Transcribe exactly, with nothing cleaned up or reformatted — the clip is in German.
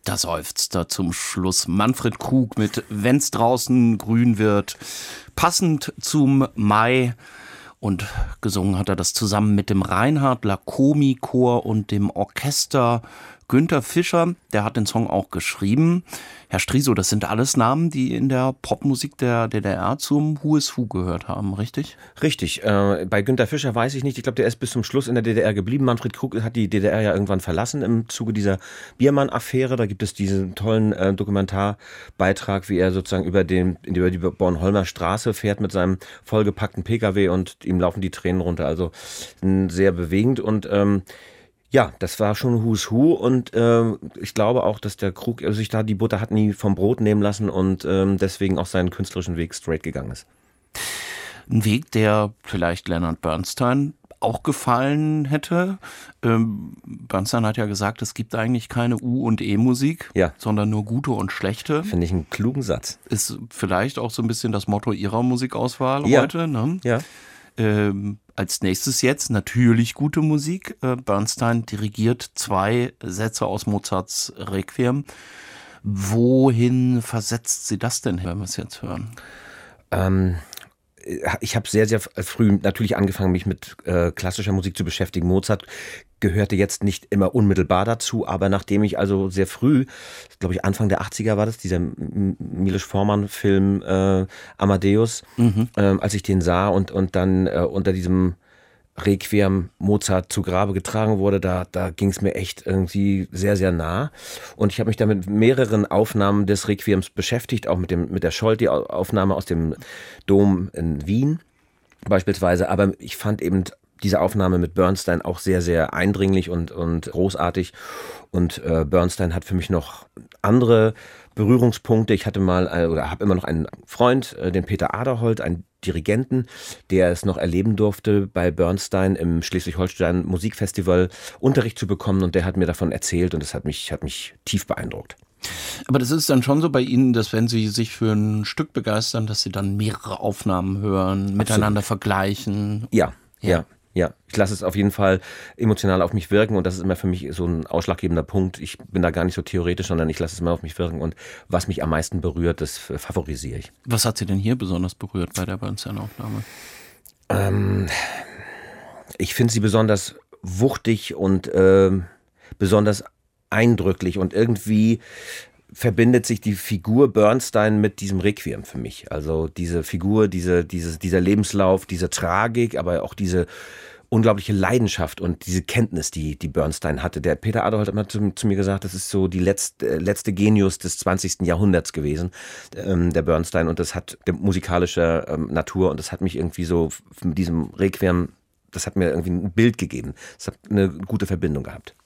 Da seufzt er zum Schluss Manfred Krug mit Wenn's draußen grün wird, passend zum Mai. Und gesungen hat er das zusammen mit dem Reinhard Lacomi Chor und dem Orchester. Günther Fischer, der hat den Song auch geschrieben. Herr Striso, das sind alles Namen, die in der Popmusik der D D R zum Who is Who gehört haben, richtig? Richtig. Äh, bei Günther Fischer weiß ich nicht. Ich glaube, der ist bis zum Schluss in der D D R geblieben. Manfred Krug hat die D D R ja irgendwann verlassen im Zuge dieser Biermann-Affäre. Da gibt es diesen tollen äh, Dokumentarbeitrag, wie er sozusagen über, den, über die Bornholmer Straße fährt mit seinem vollgepackten Pkw und ihm laufen die Tränen runter. Also sehr bewegend und ähm, ja, das war schon Who's Who und äh, ich glaube auch, dass der Krug also sich da die Butter hat nie vom Brot nehmen lassen und ähm, deswegen auch seinen künstlerischen Weg straight gegangen ist. Ein Weg, der vielleicht Leonard Bernstein auch gefallen hätte. Ähm, Bernstein hat ja gesagt, es gibt eigentlich keine U- und E-Musik, ja. sondern nur gute und schlechte. Finde ich einen klugen Satz. Ist vielleicht auch so ein bisschen das Motto Ihrer Musikauswahl ja. heute, ne? Ja. Ähm, als nächstes jetzt natürlich gute Musik. Äh, Bernstein dirigiert zwei Sätze aus Mozarts Requiem. Wohin versetzt Sie das denn, wenn wir es jetzt hören? Ähm, ich habe sehr, sehr früh natürlich angefangen, mich mit äh, klassischer Musik zu beschäftigen. Mozart gehörte jetzt nicht immer unmittelbar dazu, aber nachdem ich also sehr früh, glaube ich Anfang der achtziger war das, dieser Milos Forman-Film äh, Amadeus, mhm. äh, als ich den sah und, und dann äh, unter diesem Requiem Mozart zu Grabe getragen wurde, da, da ging es mir echt irgendwie sehr, sehr nah. Und ich habe mich da mit mehreren Aufnahmen des Requiems beschäftigt, auch mit, dem, mit der Scholti-Aufnahme aus dem Dom in Wien beispielsweise. Aber ich fand eben diese Aufnahme mit Bernstein auch sehr, sehr eindringlich und, und großartig. Und äh, Bernstein hat für mich noch andere Berührungspunkte. Ich hatte mal äh, oder habe immer noch einen Freund, äh, den Peter Aderholt, einen Dirigenten, der es noch erleben durfte, bei Bernstein im Schleswig-Holstein Musikfestival Unterricht zu bekommen. Und der hat mir davon erzählt und das hat mich, hat mich tief beeindruckt. Aber das ist dann schon so bei Ihnen, dass wenn Sie sich für ein Stück begeistern, dass Sie dann mehrere Aufnahmen hören, Absolut. miteinander vergleichen? Ja, ja. ja. Ja, ich lasse es auf jeden Fall emotional auf mich wirken und das ist immer für mich so ein ausschlaggebender Punkt. Ich bin da gar nicht so theoretisch, sondern ich lasse es immer auf mich wirken und was mich am meisten berührt, das favorisiere ich. Was hat Sie denn hier besonders berührt bei der Bernstein-Aufnahme? Ähm, ich finde sie besonders wuchtig und äh, besonders eindrücklich und irgendwie verbindet sich die Figur Bernstein mit diesem Requiem für mich. Also diese Figur, diese, diese, dieser Lebenslauf, diese Tragik, aber auch diese unglaubliche Leidenschaft und diese Kenntnis, die, die Bernstein hatte. Der Peter Aderholt hat mal zu, zu mir gesagt, das ist so die letzte, letzte Genius des zwanzigsten Jahrhunderts gewesen, ähm, der Bernstein. Und das hat musikalische ähm, Natur und das hat mich irgendwie so mit diesem Requiem, das hat mir irgendwie ein Bild gegeben. Das hat eine gute Verbindung gehabt.